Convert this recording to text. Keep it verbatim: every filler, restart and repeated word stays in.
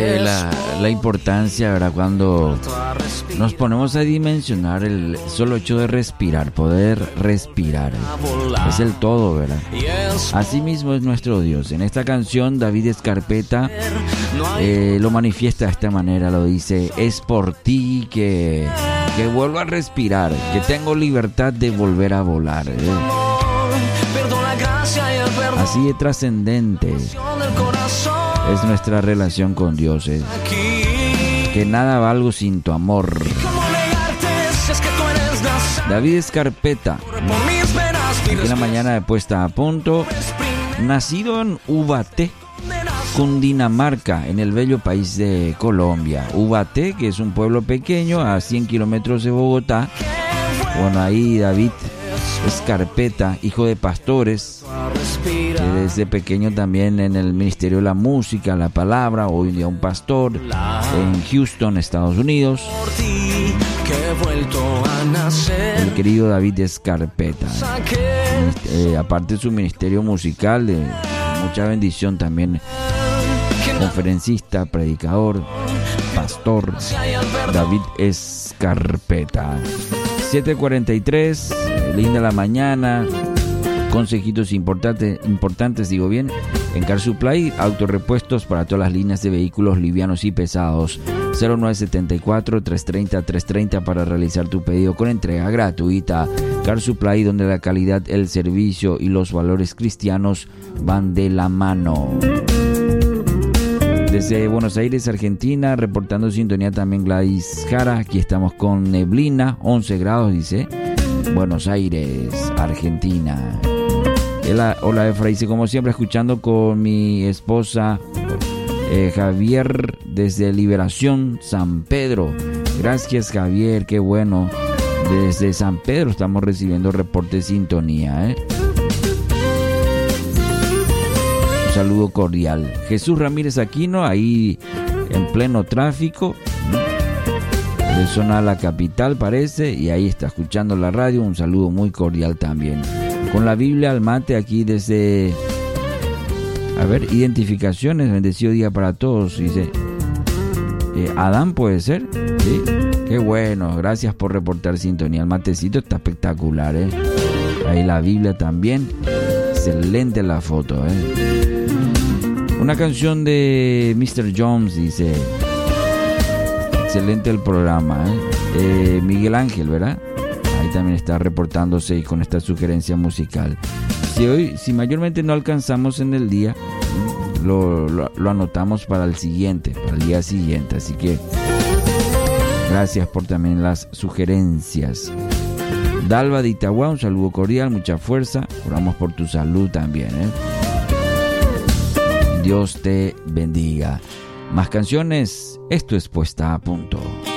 La, la importancia, ¿verdad? Cuando nos ponemos a dimensionar el solo hecho de respirar, poder respirar, es el todo, ¿verdad? Así mismo es nuestro Dios. En esta canción David Escarpeta eh, lo manifiesta de esta manera, lo dice: es por ti que, que vuelvo a respirar, que tengo libertad de volver a volar. ¿eh? Así de trascendente es nuestra relación con Dios, ¿eh? Que nada valgo sin tu amor. David Escarpeta, aquí en la mañana de Puesta a Punto, nacido en Ubaté, Cundinamarca, en el bello país de Colombia. Ubaté, que es un pueblo pequeño a cien kilómetros de Bogotá. Bueno, ahí David Escarpeta, hijo de pastores, que desde pequeño también en el ministerio de la música, la palabra, hoy en día un pastor en Houston, Estados Unidos. El querido David Escarpeta, eh, aparte de su ministerio musical, de mucha bendición también, conferencista, predicador, pastor, David Escarpeta. siete cuarenta y tres, linda la mañana. Consejitos importantes, importantes, digo bien. En Car Supply, autorepuestos para todas las líneas de vehículos livianos y pesados. cero nueve siete cuatro, tres tres cero, tres tres cero para realizar tu pedido con entrega gratuita. Car Supply, donde la calidad, el servicio y los valores cristianos van de la mano. Desde Buenos Aires, Argentina, reportando sintonía también Gladys Jara. Aquí estamos con neblina, once grados, dice. Buenos Aires, Argentina. Hola, hola Efra, dice, como siempre, escuchando con mi esposa eh, Javier desde Liberación, San Pedro. Gracias, Javier, qué bueno. Desde San Pedro estamos recibiendo reporte de sintonía, ¿eh? Un saludo cordial. Jesús Ramírez Aquino, ahí en pleno tráfico, de zona a la capital parece, y ahí está escuchando la radio. Un saludo muy cordial también. Con la Biblia al mate aquí desde, a ver, identificaciones, bendecido día para todos, dice eh, Adán, puede ser, sí, qué bueno, gracias por reportar sintonía. El matecito está espectacular, ¿eh? Ahí la Biblia también, excelente la foto, ¿eh? Una canción de mister Jones, dice, excelente el programa, ¿eh? Eh, Miguel Ángel, ¿verdad? Ahí también está reportándose y con esta sugerencia musical. Si hoy, si mayormente no alcanzamos en el día, lo, lo, lo anotamos para el siguiente, para el día siguiente. Así que gracias por también las sugerencias. Dalva de Itagua, un saludo cordial, mucha fuerza. Oramos por tu salud también, ¿eh? Dios te bendiga. Más canciones, esto es Puesta a Punto.